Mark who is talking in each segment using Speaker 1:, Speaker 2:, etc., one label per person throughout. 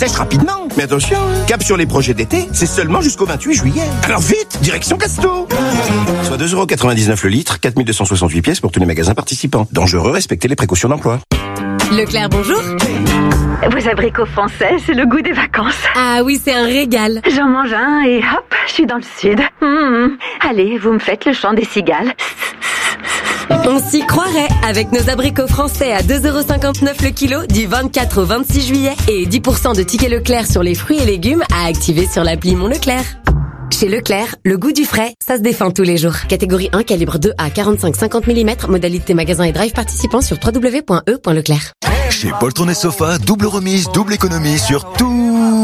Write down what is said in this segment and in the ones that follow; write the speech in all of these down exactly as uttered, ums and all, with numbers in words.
Speaker 1: Tèche rapidement. Mais attention, cap sur les projets d'été, c'est seulement jusqu'au vingt-huit juillet. Alors vite, direction Casto. Soit deux euros quatre-vingt-dix-neuf le litre, quatre mille deux cent soixante-huit pièces pour tous les magasins participants. Dangereux, respectez les précautions d'emploi.
Speaker 2: Leclerc, bonjour.
Speaker 3: Vos abricots français, c'est le goût des vacances.
Speaker 2: Ah oui, c'est un régal.
Speaker 3: J'en mange un et hop, je suis dans le sud. Mmh. Allez, vous me faites le chant des cigales.
Speaker 2: On s'y croirait avec nos abricots français à deux euros cinquante-neuf le kilo du vingt-quatre au vingt-six juillet et dix pour cent de tickets Leclerc sur les fruits et légumes à activer sur l'appli Mon Leclerc. Chez Leclerc, le goût du frais, ça se défend tous les jours. Catégorie un, calibre deux à quarante-cinq à cinquante millimètres, modalité magasin et drive participant sur w w w point e point leclerc.
Speaker 4: Chez Poltron et Sofa, double remise, double économie sur tous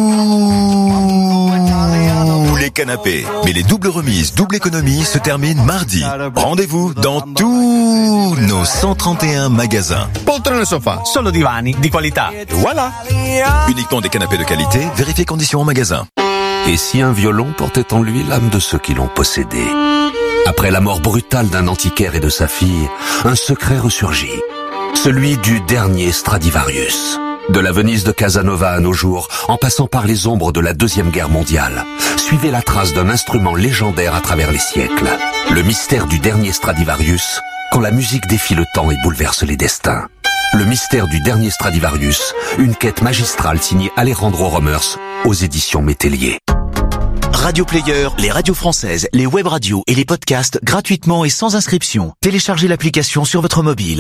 Speaker 4: les canapés. Mais les doubles remises, double économie se terminent mardi. Rendez-vous dans tous nos cent trente et un magasins.
Speaker 5: Poltron et Sofa, solo divani di qualità. Voilà.
Speaker 4: Uniquement des canapés de qualité, vérifiez conditions en magasin.
Speaker 6: Et si un violon portait en lui l'âme de ceux qui l'ont possédé? Après la mort brutale d'un antiquaire et de sa fille, un secret ressurgit. Celui du dernier Stradivarius. De la Venise de Casanova à nos jours, en passant par les ombres de la Deuxième Guerre mondiale, suivez la trace d'un instrument légendaire à travers les siècles. Le mystère du dernier Stradivarius, quand la musique défie le temps et bouleverse les destins. Le mystère du dernier Stradivarius, une quête magistrale signée Alejandro Romers aux éditions Métellier.
Speaker 7: Radio Player, les radios françaises, les web radios et les podcasts gratuitement et sans inscription. Téléchargez l'application sur votre mobile.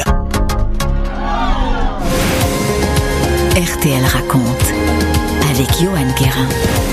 Speaker 8: R T L raconte avec Johan Guérin.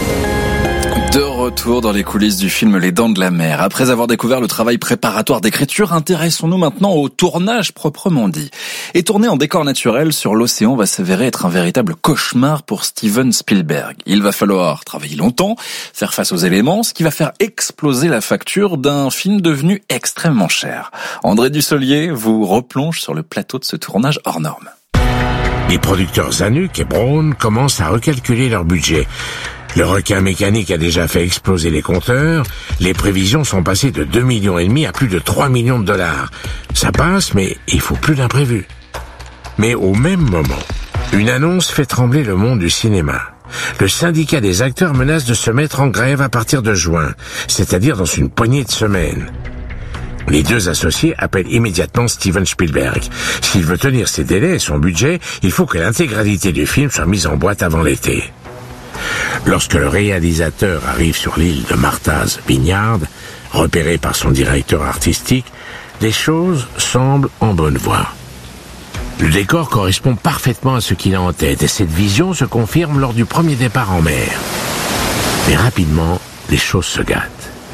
Speaker 9: De retour dans les coulisses du film Les Dents de la Mer. Après avoir découvert le travail préparatoire d'écriture, intéressons-nous maintenant au tournage proprement dit. Et tourner en décor naturel sur l'océan va s'avérer être un véritable cauchemar pour Steven Spielberg. Il va falloir travailler longtemps, faire face aux éléments, ce qui va faire exploser la facture d'un film devenu extrêmement cher. André Dussolier vous replonge sur le plateau de ce tournage hors norme.
Speaker 10: Les producteurs Zanuck et Braun commencent à recalculer leur budget. Le requin mécanique a déjà fait exploser les compteurs. Les prévisions sont passées de deux millions et demi à plus de trois millions de dollars. Ça passe, mais il faut plus d'imprévus. Mais au même moment, une annonce fait trembler le monde du cinéma. Le syndicat des acteurs menace de se mettre en grève à partir de juin, c'est-à-dire dans une poignée de semaines. Les deux associés appellent immédiatement Steven Spielberg. S'il veut tenir ses délais et son budget, il faut que l'intégralité du film soit mise en boîte avant l'été. Lorsque le réalisateur arrive sur l'île de Martha's Vineyard, repéré par son directeur artistique, les choses semblent en bonne voie. Le décor correspond parfaitement à ce qu'il a en tête et cette vision se confirme lors du premier départ en mer. Mais rapidement, les choses se gâtent.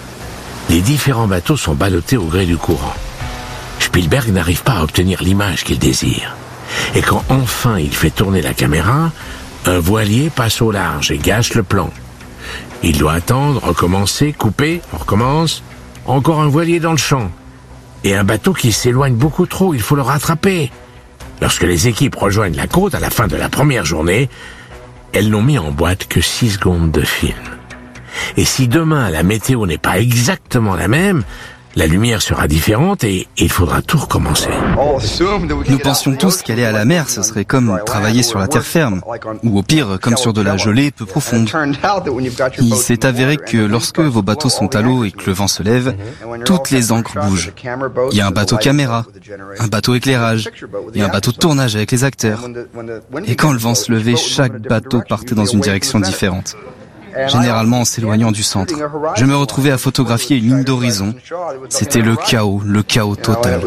Speaker 10: Les différents bateaux sont ballottés au gré du courant. Spielberg n'arrive pas à obtenir l'image qu'il désire. Et quand enfin il fait tourner la caméra, un voilier passe au large et gâche le plan. Il doit attendre, recommencer, couper, on recommence. Encore un voilier dans le champ. Et un bateau qui s'éloigne beaucoup trop, il faut le rattraper. Lorsque les équipes rejoignent la côte à la fin de la première journée, elles n'ont mis en boîte que six secondes de film. Et si demain la météo n'est pas exactement la même, la lumière sera différente et il faudra tout recommencer.
Speaker 11: Nous pensions tous qu'aller à la mer, ce serait comme travailler sur la terre ferme, ou au pire, comme sur de la gelée peu profonde. Il s'est avéré que lorsque vos bateaux sont à l'eau et que le vent se lève, toutes les ancres bougent. Il y a un bateau caméra, un bateau éclairage, et un bateau de tournage avec les acteurs. Et quand le vent se levait, chaque bateau partait dans une direction différente. Généralement en s'éloignant du centre. Je me retrouvais à photographier une ligne d'horizon. C'était le chaos, le chaos total.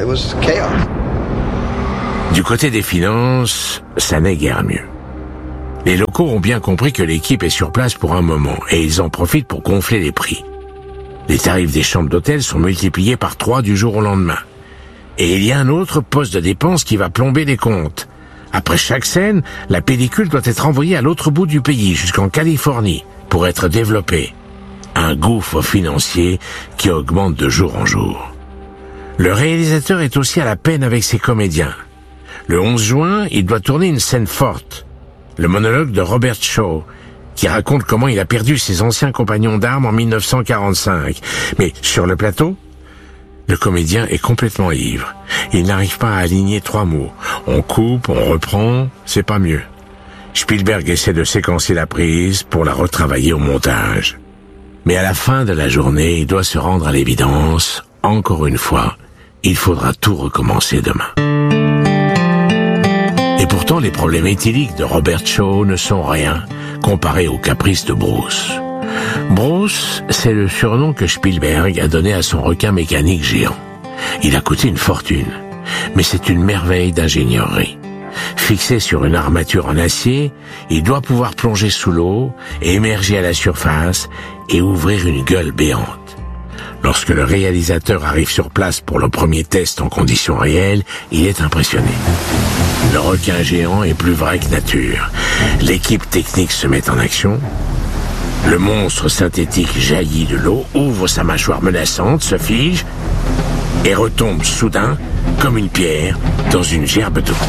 Speaker 10: Du côté des finances, ça n'est guère mieux. Les locaux ont bien compris que l'équipe est sur place pour un moment et ils en profitent pour gonfler les prix. Les tarifs des chambres d'hôtel sont multipliés par trois du jour au lendemain. Et il y a un autre poste de dépense qui va plomber les comptes. Après chaque scène, la pellicule doit être envoyée à l'autre bout du pays, jusqu'en Californie, pour être développée. Un gouffre financier qui augmente de jour en jour. Le réalisateur est aussi à la peine avec ses comédiens. Le onze juin, il doit tourner une scène forte. Le monologue de Robert Shaw, qui raconte comment il a perdu ses anciens compagnons d'armes en mille neuf cent quarante-cinq. Mais sur le plateau, le comédien est complètement ivre. Il n'arrive pas à aligner trois mots. On coupe, on reprend, c'est pas mieux. Spielberg essaie de séquencer la prise pour la retravailler au montage. Mais à la fin de la journée, il doit se rendre à l'évidence. Encore une fois, il faudra tout recommencer demain. Et pourtant, les problèmes éthyliques de Robert Shaw ne sont rien comparés aux caprices de Bruce. Bruce, c'est le surnom que Spielberg a donné à son requin mécanique géant. Il a coûté une fortune, mais c'est une merveille d'ingénierie. Fixé sur une armature en acier, il doit pouvoir plonger sous l'eau, émerger à la surface et ouvrir une gueule béante. Lorsque le réalisateur arrive sur place pour le premier test en conditions réelles, il est impressionné. Le requin géant est plus vrai que nature. L'équipe technique se met en action. Le monstre synthétique jaillit de l'eau, ouvre sa mâchoire menaçante, se fige et retombe soudain, comme une pierre, dans une gerbe d'eau.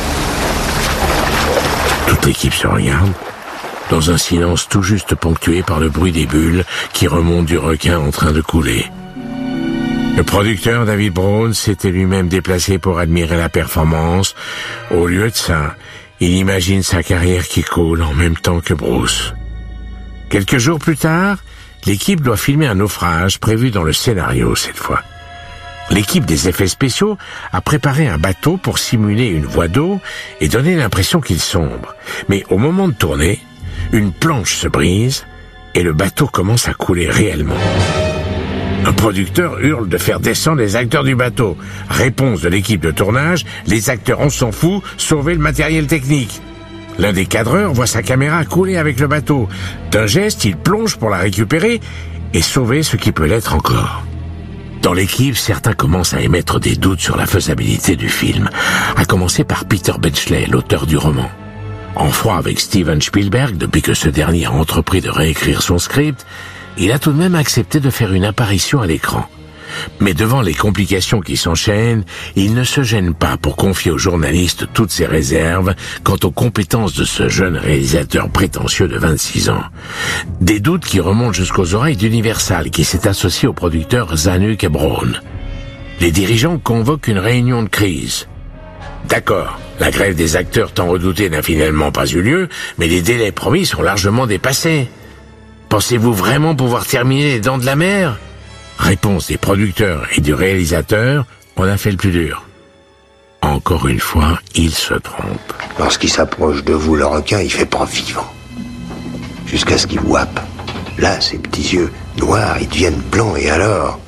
Speaker 10: Toute l'équipe se regarde, dans un silence tout juste ponctué par le bruit des bulles qui remontent du requin en train de couler. Le producteur David Brown s'était lui-même déplacé pour admirer la performance. Au lieu de ça, il imagine sa carrière qui coule en même temps que Bruce. Quelques jours plus tard, l'équipe doit filmer un naufrage prévu dans le scénario cette fois. L'équipe des effets spéciaux a préparé un bateau pour simuler une voie d'eau et donner l'impression qu'il sombre. Mais au moment de tourner, une planche se brise et le bateau commence à couler réellement. Un producteur hurle de faire descendre les acteurs du bateau. Réponse de l'équipe de tournage, les acteurs on s'en fout, sauvez le matériel technique. L'un des cadreurs voit sa caméra couler avec le bateau. D'un geste, il plonge pour la récupérer et sauver ce qui peut l'être encore. Dans l'équipe, certains commencent à émettre des doutes sur la faisabilité du film, à commencer par Peter Benchley, l'auteur du roman. En froid avec Steven Spielberg, depuis que ce dernier a entrepris de réécrire son script, il a tout de même accepté de faire une apparition à l'écran. Mais devant les complications qui s'enchaînent, il ne se gêne pas pour confier aux journalistes toutes ses réserves quant aux compétences de ce jeune réalisateur prétentieux de vingt-six ans. Des doutes qui remontent jusqu'aux oreilles d'Universal, qui s'est associé au producteur Zanuck et Brown. Les dirigeants convoquent une réunion de crise. D'accord, la grève des acteurs tant redoutée n'a finalement pas eu lieu, mais les délais promis sont largement dépassés. Pensez-vous vraiment pouvoir terminer Les Dents de la Mer ? Réponse des producteurs et du réalisateur, on a fait le plus dur. Encore une fois, il se trompe.
Speaker 12: Lorsqu'il s'approche de vous, le requin, il fait pas vivant. Jusqu'à ce qu'il vous happe. Là, ses petits yeux noirs, ils deviennent blancs, et alors...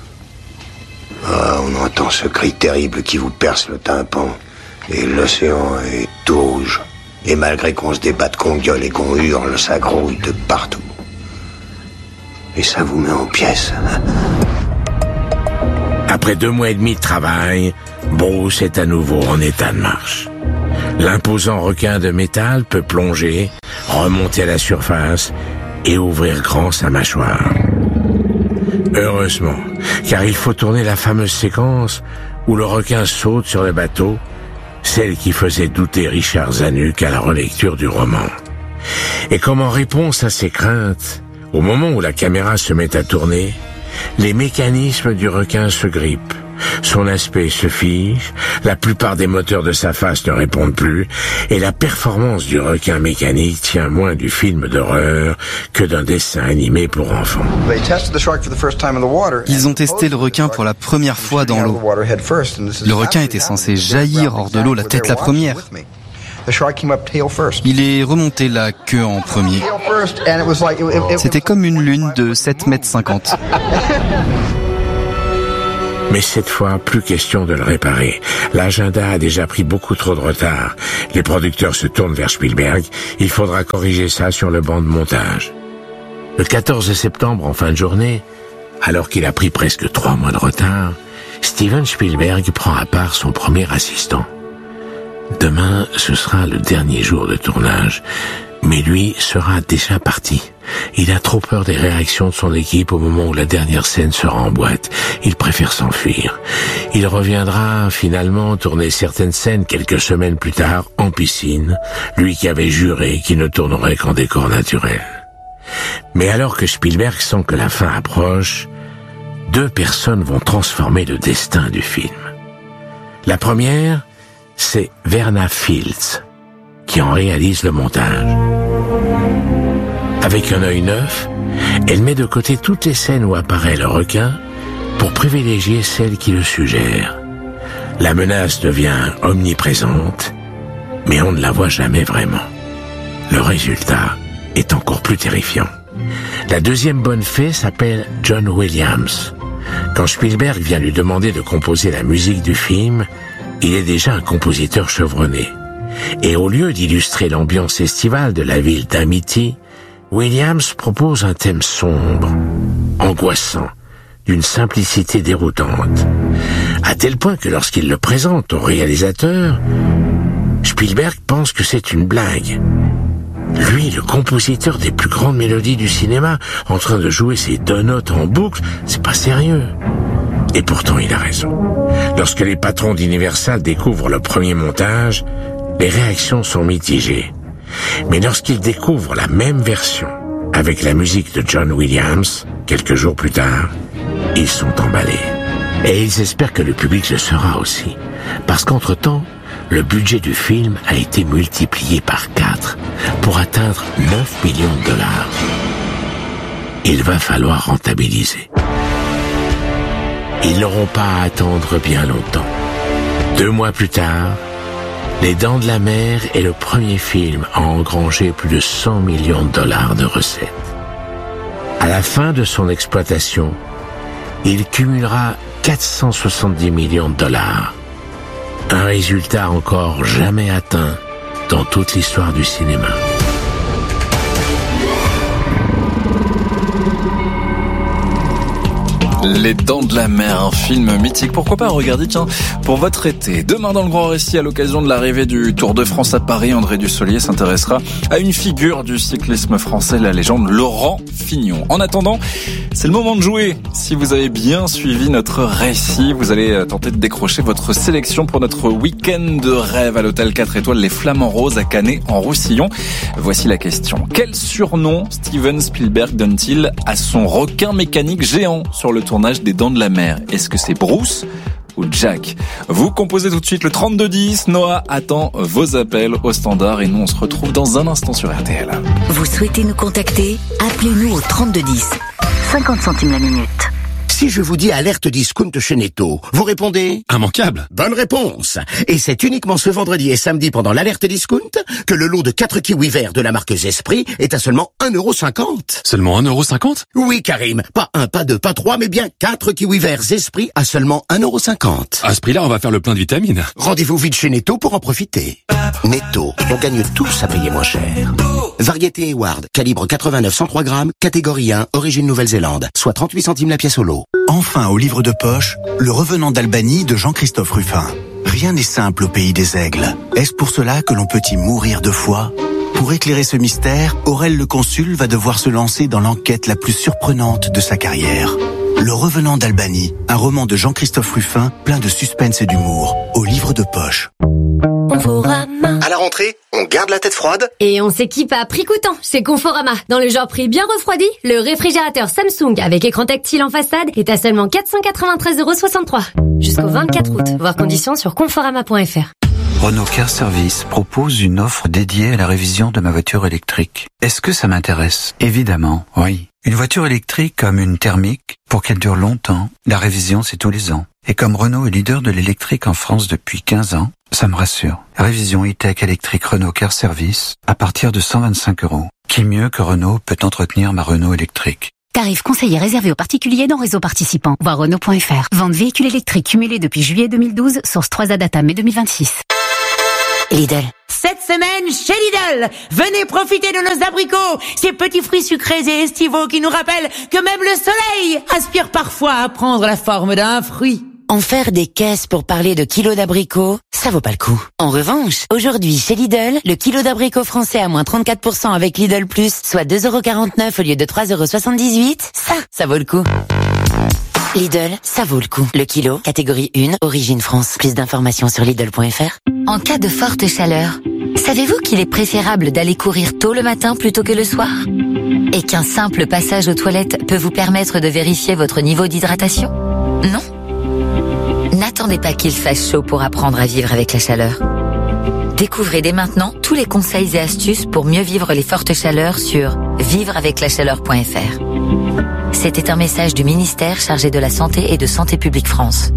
Speaker 12: Ah, on entend ce cri terrible qui vous perce le tympan. Et l'océan est tout rouge. Et malgré qu'on se débatte, qu'on gueule et qu'on hurle, ça grouille de partout. Et ça vous met en pièces.
Speaker 10: Après deux mois et demi de travail, Bruce est à nouveau en état de marche. L'imposant requin de métal peut plonger, remonter à la surface et ouvrir grand sa mâchoire. Heureusement, car il faut tourner la fameuse séquence où le requin saute sur le bateau, celle qui faisait douter Richard Zanuck à la relecture du roman. Et comme en réponse à ses craintes, au moment où la caméra se met à tourner, les mécanismes du requin se grippent. Son aspect se fige, la plupart des moteurs de sa face ne répondent plus, et la performance du requin mécanique tient moins du film d'horreur que d'un dessin animé pour enfants.
Speaker 11: Ils ont testé le requin pour la première fois dans l'eau. Le requin était censé jaillir hors de l'eau la tête la première. Il est remonté la queue en premier. C'était comme une lune de sept mètres cinquante.
Speaker 10: Mais cette fois, plus question de le réparer. L'agenda a déjà pris beaucoup trop de retard. Les producteurs se tournent vers Spielberg. Il faudra corriger ça sur le banc de montage. Le quatorze septembre, en fin de journée, alors qu'il a pris presque trois mois de retard, Steven Spielberg prend à part son premier assistant. Demain, ce sera le dernier jour de tournage, mais lui sera déjà parti. Il a trop peur des réactions de son équipe au moment où la dernière scène sera en boîte. Il préfère s'enfuir. Il reviendra finalement tourner certaines scènes quelques semaines plus tard en piscine, lui qui avait juré qu'il ne tournerait qu'en décor naturel. Mais alors que Spielberg sent que la fin approche, deux personnes vont transformer le destin du film. La première, c'est Verna Fields. qui en réalise le montage. Avec un œil neuf, elle met de côté toutes les scènes où apparaît le requin pour privilégier celles qui le suggèrent. La menace devient omniprésente, mais on ne la voit jamais vraiment. Le résultat est encore plus terrifiant. La deuxième bonne fée s'appelle John Williams. Quand Spielberg vient lui demander de composer la musique du film, il est déjà un compositeur chevronné. Et au lieu d'illustrer l'ambiance estivale de la ville d'Amity, Williams propose un thème sombre, angoissant, d'une simplicité déroutante, à tel point que lorsqu'il le présente au réalisateur, Spielberg pense que c'est une blague. Lui, le compositeur des plus grandes mélodies du cinéma, en train de jouer ses deux notes en boucle, c'est pas sérieux. Et pourtant, il a raison. Lorsque les patrons d'Universal découvrent le premier montage, les réactions sont mitigées. Mais lorsqu'ils découvrent la même version, avec la musique de John Williams, quelques jours plus tard, ils sont emballés. Et ils espèrent que le public le sera aussi. Parce qu'entre-temps, le budget du film a été multiplié par quatre pour atteindre neuf millions de dollars. Il va falloir rentabiliser. Ils n'auront pas à attendre bien longtemps. Deux mois plus tard, Les Dents de la Mer est le premier film à engranger plus de cent millions de dollars de recettes. À la fin de son exploitation, il cumulera quatre cent soixante-dix millions de dollars. Un résultat encore jamais atteint dans toute l'histoire du cinéma.
Speaker 9: Les Dents de la Mer, un film mythique. Pourquoi pas regarder, tiens, pour votre été. Demain, dans le Grand Récit, à l'occasion de l'arrivée du Tour de France à Paris, André Dussolier s'intéressera à une figure du cyclisme français, la légende Laurent Fignon. En attendant, c'est le moment de jouer. Si vous avez bien suivi notre récit, vous allez tenter de décrocher votre sélection pour notre week-end de rêve à l'hôtel quatre étoiles Les Flamants Roses à Canet en Roussillon. Voici la question. Quel surnom Steven Spielberg donne-t-il à son requin mécanique géant sur le tournage des Dents de la Mer? Est-ce que c'est Bruce ou Jack? Vous composez tout de suite le trente-deux dix. Noah attend vos appels au standard et nous on se retrouve dans un instant sur R T L.
Speaker 8: Vous souhaitez nous contacter? Appelez-nous au trente-deux dix. cinquante centimes la minute.
Speaker 1: Si je vous dis alerte discount chez Netto, vous répondez
Speaker 13: immanquable.
Speaker 1: Bonne réponse. Et c'est uniquement ce vendredi et samedi pendant l'alerte discount que le lot de quatre kiwis verts de la marque Zesprit est à seulement un euro cinquante.
Speaker 13: Seulement un euro cinquante?
Speaker 1: Oui, Karim. Pas un, pas deux, pas trois, mais bien quatre kiwis verts Zesprit à seulement un euro cinquante.
Speaker 13: À ce prix-là, on va faire le plein de vitamines.
Speaker 1: Rendez-vous vite chez Netto pour en profiter. Netto, on gagne tous à payer moins cher. Variété Hayward, calibre quatre-vingt-neuf cent trois grammes, catégorie un, origine Nouvelle-Zélande, soit trente-huit centimes la pièce au lot.
Speaker 14: Enfin, au livre de poche, Le Revenant d'Albanie de Jean-Christophe Ruffin. Rien n'est simple au pays des aigles. Est-ce pour cela que l'on peut y mourir de foi? Pour éclairer ce mystère, Aurel le Consul va devoir se lancer dans l'enquête la plus surprenante de sa carrière. Le Revenant d'Albanie, un roman de Jean-Christophe Ruffin, plein de suspense et d'humour, au livre de poche.
Speaker 2: Conforama.
Speaker 1: À la rentrée, on garde la tête froide
Speaker 2: Et on s'équipe à prix coûtant chez Conforama. Dans le genre prix bien refroidi, le réfrigérateur Samsung avec écran tactile en façade est à seulement quatre cent quatre-vingt-treize euros soixante-trois. Jusqu'au vingt-quatre août. Voir conditions sur conforama point f r.
Speaker 15: Renault Car Service propose une offre dédiée à la révision de ma voiture électrique. Est-ce que ça m'intéresse? Évidemment, oui. Une voiture électrique comme une thermique, pour qu'elle dure longtemps, la révision c'est tous les ans. Et comme Renault est leader de l'électrique en France depuis quinze ans, ça me rassure. Révision e-tech électrique Renault Car Service à partir de cent vingt-cinq euros. Qui mieux que Renault peut entretenir ma Renault électrique?
Speaker 8: Tarif conseillé réservé aux particuliers dans réseau participant. Voir Renault point f r. Vente véhicule électrique cumulée depuis juillet deux mille douze, source trois A data mai deux mille vingt-six. Lidl.
Speaker 16: Cette semaine, chez Lidl, venez profiter de nos abricots, ces petits fruits sucrés et estivaux qui nous rappellent que même le soleil aspire parfois à prendre la forme d'un fruit.
Speaker 17: En faire des caisses pour parler de kilos d'abricots, ça vaut pas le coup. En revanche, aujourd'hui, chez Lidl, le kilo d'abricots français à moins trente-quatre pour cent avec Lidl Plus, soit deux euros quarante-neuf au lieu de trois euros soixante-dix-huit, ça, ça vaut le coup. Lidl, ça vaut le coup. Le kilo, catégorie un, origine France. Plus d'informations sur Lidl point f r.
Speaker 8: En cas de forte chaleur, savez-vous qu'il est préférable d'aller courir tôt le matin plutôt que le soir? Et qu'un simple passage aux toilettes peut vous permettre de vérifier votre niveau d'hydratation? Non? N'attendez pas qu'il fasse chaud pour apprendre à vivre avec la chaleur. Découvrez dès maintenant tous les conseils et astuces pour mieux vivre les fortes chaleurs sur vivre avec la chaleur point f r. C'était un message du ministère chargé de la Santé et de Santé publique France.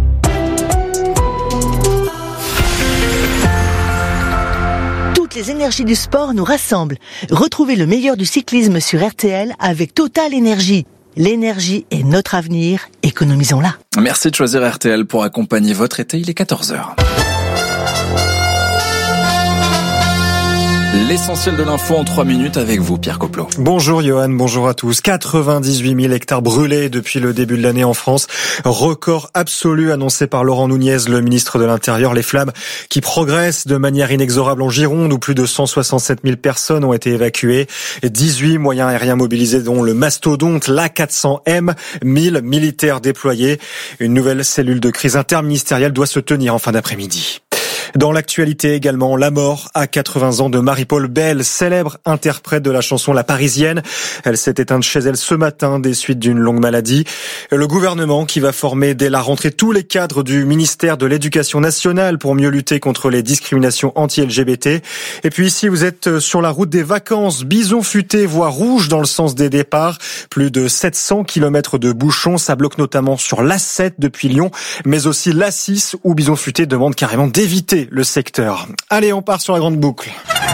Speaker 18: Toutes les énergies du sport nous rassemblent. Retrouvez le meilleur du cyclisme sur R T L avec Total Énergie. L'énergie est notre avenir, économisons-la.
Speaker 9: Merci de choisir R T L pour accompagner votre été, il est quatorze heures. L'essentiel de l'info en trois minutes avec vous, Pierre Coplot.
Speaker 19: Bonjour Johan, bonjour à tous. quatre-vingt-dix-huit mille hectares brûlés depuis le début de l'année en France. Record absolu annoncé par Laurent Nunez, le ministre de l'Intérieur. Les flammes qui progressent de manière inexorable en Gironde, où plus de cent soixante-sept mille personnes ont été évacuées. dix-huit moyens aériens mobilisés, dont le mastodonte, l'A quatre cents M, mille militaires déployés. Une nouvelle cellule de crise interministérielle doit se tenir en fin d'après-midi. Dans l'actualité également, la mort à quatre-vingts ans de Marie-Paul Bell, célèbre interprète de la chanson La Parisienne. Elle s'est éteinte chez elle ce matin des suites d'une longue maladie. Le gouvernement qui va former dès la rentrée tous les cadres du ministère de l'Éducation nationale pour mieux lutter contre les discriminations anti-L G B T. Et puis ici, vous êtes sur la route des vacances. Bison futé, voie rouge dans le sens des départs. Plus de sept cents kilomètres de bouchons. Ça bloque notamment sur l'A sept depuis Lyon, mais aussi l'A six où Bison futé demande carrément d'éviter le secteur. Allez, on part sur la grande boucle.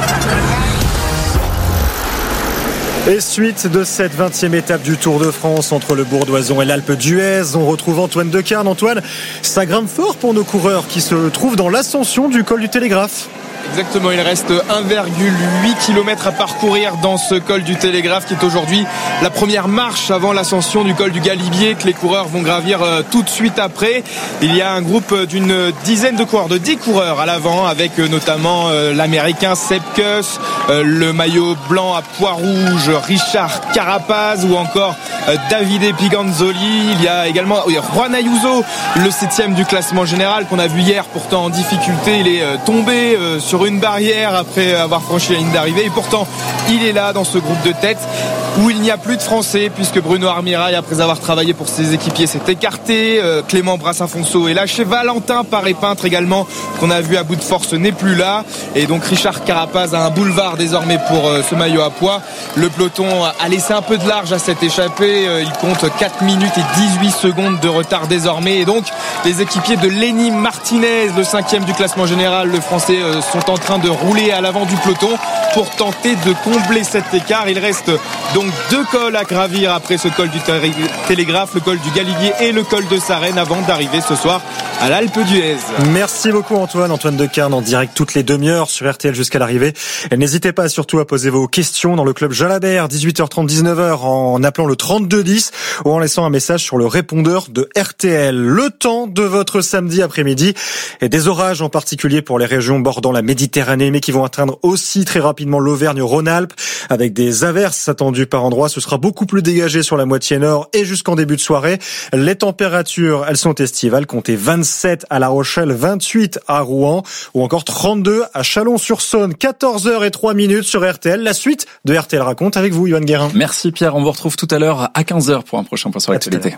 Speaker 19: Et suite de cette vingtième étape du Tour de France entre le Bourdoisan et l'Alpe d'Huez, on retrouve Antoine Decarne. Antoine, ça grimpe fort pour nos coureurs qui se trouvent dans l'ascension du col du Télégraphe.
Speaker 20: Exactement, il reste un virgule huit kilomètres à parcourir dans ce col du Télégraphe qui est aujourd'hui la première marche avant l'ascension du col du Galibier que les coureurs vont gravir tout de suite après. Il y a un groupe d'une dizaine de coureurs, de dix coureurs à l'avant avec notamment l'américain Sepp Kuss, le maillot blanc à pois rouge Richard Carapaz ou encore Davide Piganzoli. Il y a également Juan Ayuso, le septième du classement général qu'on a vu hier pourtant en difficulté. Il est tombé sur sur une barrière après avoir franchi la ligne d'arrivée et pourtant il est là dans ce groupe de tête où il n'y a plus de Français puisque Bruno Armirail, après avoir travaillé pour ses équipiers, s'est écarté. euh, Clément Brassin-Fonceau est lâché. Valentin Paré-Peintre également, qu'on a vu à bout de force, n'est plus là. Et donc Richard Carapaz a un boulevard désormais pour euh, ce maillot à pois. Le peloton a laissé un peu de large à cette échappée. Euh, il compte quatre minutes et dix-huit secondes de retard désormais. Et donc les équipiers de Lenny Martinez, le cinquième du classement général, le français, euh, sont en train de rouler à l'avant du peloton pour tenter de combler cet écart. Il reste donc deux cols à gravir après ce col du Télégraphe, le col du Galibier et le col de Sarenne avant d'arriver ce soir à l'Alpe d'Huez.
Speaker 19: Merci beaucoup Antoine, Antoine Decarne en direct toutes les demi-heures sur R T L jusqu'à l'arrivée. Et n'hésitez pas surtout à poser vos questions dans le club Jalabert, dix-huit heures trente, dix-neuf heures, en appelant le trente-deux dix ou en laissant un message sur le répondeur de R T L. Le temps de votre samedi après-midi et des orages en particulier pour les régions bordant la Méditerranée mais qui vont atteindre aussi très rapidement l'Auvergne-Rhône-Alpes avec des averses attendues par endroits. Ce sera beaucoup plus dégagé sur la moitié nord et jusqu'en début de soirée. Les températures, elles sont estivales. Comptez vingt-sept à La Rochelle, vingt-huit à Rouen ou encore trente-deux à Chalon-sur-Saône. quatorze heures et trois minutes sur R T L. La suite de R T L Raconte avec vous, Yohan Guérin.
Speaker 9: Merci Pierre, on vous retrouve tout à l'heure à quinze heures pour un prochain point sur l'actualité.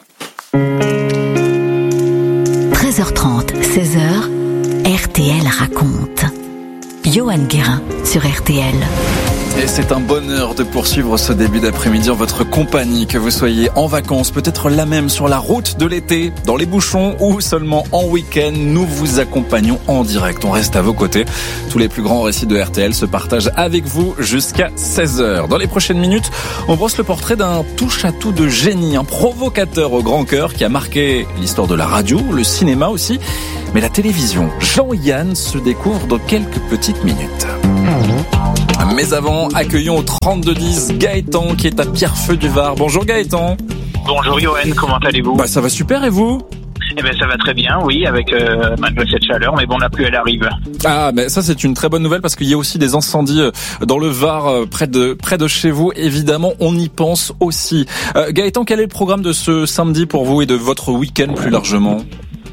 Speaker 8: treize heures trente, seize heures, R T L Raconte. Yohan Guérin sur R T L.
Speaker 9: Et c'est un bonheur de poursuivre ce début d'après-midi en votre compagnie, que vous soyez en vacances, peut-être là même sur la route de l'été, dans les bouchons ou seulement en week-end. Nous vous accompagnons en direct, on reste à vos côtés. Tous les plus grands récits de R T L se partagent avec vous jusqu'à seize heures. Dans les prochaines minutes, on brosse le portrait d'un touche-à-tout de génie, un provocateur au grand cœur qui a marqué l'histoire de la radio, le cinéma aussi, mais la télévision. Jean-Yann se découvre dans quelques petites minutes. Mais avant, accueillons au trente-deux dix Gaëtan qui est à Pierrefeu du Var. Bonjour Gaëtan.
Speaker 21: Bonjour Yohan, comment allez-vous ?
Speaker 9: Bah ça va super et vous ?
Speaker 21: Eh ben ça va très bien, oui, avec euh, malgré cette chaleur, mais bon, la pluie elle arrive.
Speaker 9: Ah, mais ça c'est une très bonne nouvelle parce qu'il y a aussi des incendies dans le Var, près de près de chez vous. Évidemment, on y pense aussi. Euh, Gaëtan, quel est le programme de ce samedi pour vous et de votre week-end plus largement ?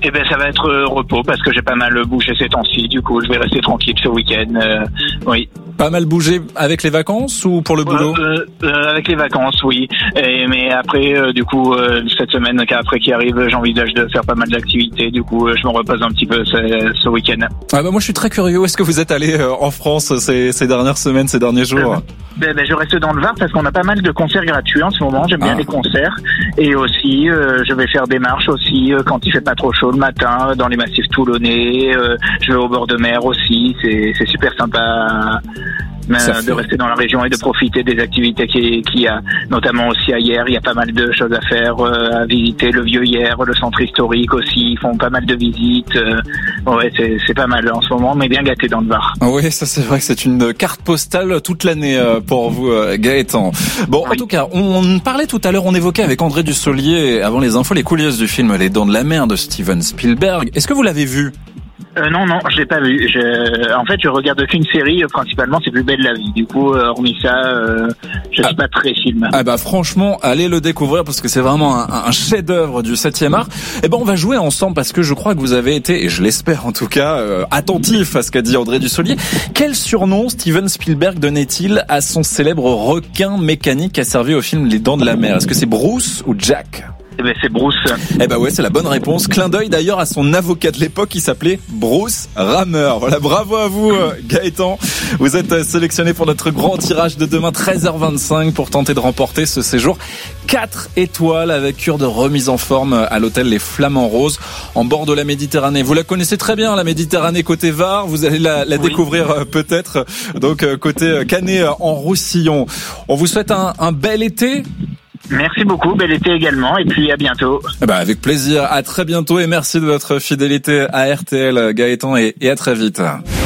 Speaker 21: Eh ben ça va être euh, repos parce que j'ai pas mal bougé ces temps-ci. Du coup, je vais rester tranquille ce week-end. Euh, oui.
Speaker 9: Pas mal bougé avec les vacances ou pour le boulot?
Speaker 21: euh, euh, Avec les vacances, oui. Et, mais après, euh, du coup, euh, cette semaine après qui arrive, j'envisage de faire pas mal d'activités. Du coup, euh, je me repose un petit peu ce, ce week-end.
Speaker 9: Ah bah moi, je suis très curieux. Où est-ce que vous êtes allé euh, en France ces, ces dernières semaines, ces derniers jours?
Speaker 21: euh, ben, ben, je reste dans le Var parce qu'on a pas mal de concerts gratuits en ce moment. J'aime bien
Speaker 9: ah.
Speaker 21: les concerts. Et aussi, euh, je vais faire des marches aussi euh, quand il fait pas trop chaud le matin dans les massifs toulonnais. Euh, je vais au bord de mer aussi. C'est, c'est super sympa. Mais de rester dans la région et de profiter des activités qu'il qui y a, notamment aussi à Hyères. Il y a pas mal de choses à faire, euh, à visiter le vieux Hyères, le centre historique aussi. Ils font pas mal de visites. Euh, ouais, c'est, c'est pas mal en ce moment, mais bien gâté dans le Var.
Speaker 9: Oui, ça c'est vrai que c'est une carte postale toute l'année pour vous, Gaëtan. Bon, oui. En tout cas, on parlait tout à l'heure, on évoquait avec André Dussolier, avant les infos, les coulisses du film Les Dents de la Mer de Steven Spielberg. Est-ce que vous l'avez vu?
Speaker 21: Euh, non, non, je l'ai pas vu. Je, en fait, je regarde qu'une série, principalement, c'est Plus belle la vie. Du coup, euh, hormis ça, euh, je suis ah. pas très film.
Speaker 9: Ah bah franchement, allez le découvrir parce que c'est vraiment un, un chef-d'œuvre du septième art. Et ben, on va jouer ensemble parce que je crois que vous avez été, et je l'espère en tout cas, euh, attentif à ce qu'a dit André Dussolier. Quel surnom Steven Spielberg donnait-il à son célèbre requin mécanique qui a servi au film Les Dents de la Mer? Est-ce que c'est Bruce ou Jack?
Speaker 21: Eh ben c'est Bruce.
Speaker 9: Eh ben ouais, c'est la bonne réponse. Clin d'œil d'ailleurs à son avocat de l'époque qui s'appelait Bruce Rammer. Voilà, bravo à vous Gaëtan. Vous êtes sélectionné pour notre grand tirage de demain treize heures vingt-cinq pour tenter de remporter ce séjour quatre étoiles avec cure de remise en forme à l'hôtel Les Flamands Roses en bord de la Méditerranée. Vous la connaissez très bien, la Méditerranée côté Var. Vous allez la, la oui. découvrir peut-être donc côté Canet en Roussillon. On vous souhaite un, un bel été.
Speaker 21: Merci beaucoup, bel été également, et puis à bientôt.
Speaker 9: Eh ben avec plaisir, à très bientôt et merci de votre fidélité à R T L, Gaëtan, et, et à très vite.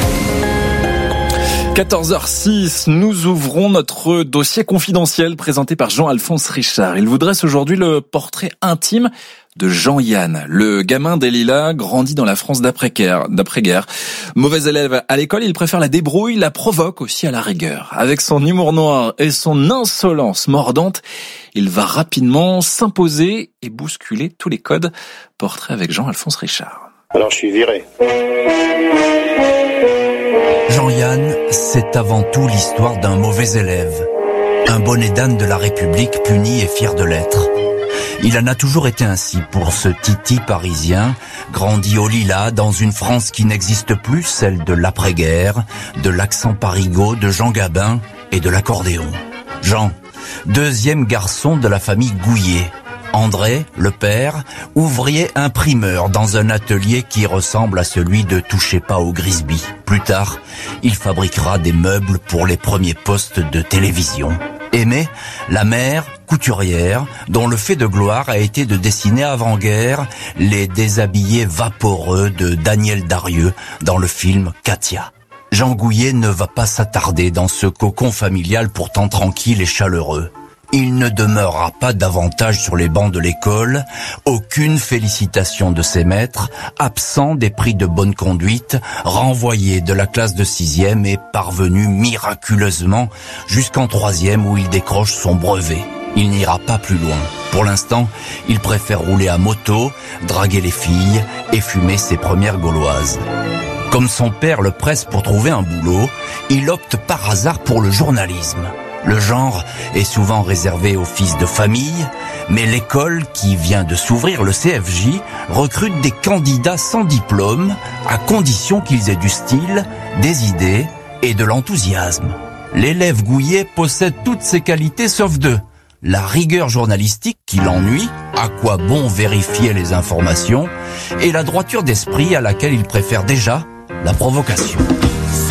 Speaker 9: quatorze heures six, nous ouvrons notre dossier confidentiel présenté par Jean-Alphonse Richard. Il vous dresse aujourd'hui le portrait intime de Jean-Yann, le gamin des Lilas grandi dans la France d'après-guerre. d'après-guerre. Mauvais élève à l'école, il préfère la débrouille, la provoque aussi à la rigueur. Avec son humour noir et son insolence mordante, il va rapidement s'imposer et bousculer tous les codes. Portrait avec Jean-Alphonse Richard.
Speaker 3: Alors je suis viré.
Speaker 22: Jean-Yann, c'est avant tout l'histoire d'un mauvais élève. Un bonnet d'âne de la République puni et fier de l'être. Il en a toujours été ainsi pour ce titi parisien, grandi au Lilas dans une France qui n'existe plus, celle de l'après-guerre, de l'accent parigot, de Jean Gabin et de l'accordéon. Jean, deuxième garçon de la famille Gouillet. André, le père, ouvrier imprimeur dans un atelier qui ressemble à celui de Touchez pas au Grisby. Plus tard, il fabriquera des meubles pour les premiers postes de télévision. Aimée, la mère, couturière, dont le fait de gloire a été de dessiner avant-guerre les déshabillés vaporeux de Daniel Darieux dans le film Katia. Jean Gouillet ne va pas s'attarder dans ce cocon familial pourtant tranquille et chaleureux. Il ne demeurera pas davantage sur les bancs de l'école, aucune félicitation de ses maîtres, absent des prix de bonne conduite, renvoyé de la classe de sixième et parvenu miraculeusement jusqu'en troisième où il décroche son brevet. Il n'ira pas plus loin. Pour l'instant, il préfère rouler à moto, draguer les filles et fumer ses premières gauloises. Comme son père le presse pour trouver un boulot, il opte par hasard pour le journalisme. Le genre est souvent réservé aux fils de famille, mais l'école qui vient de s'ouvrir, le C F J, recrute des candidats sans diplôme, à condition qu'ils aient du style, des idées et de l'enthousiasme. L'élève Gouillet possède toutes ces qualités sauf deux. La rigueur journalistique qui l'ennuie, à quoi bon vérifier les informations, et la droiture d'esprit à laquelle il préfère déjà la provocation.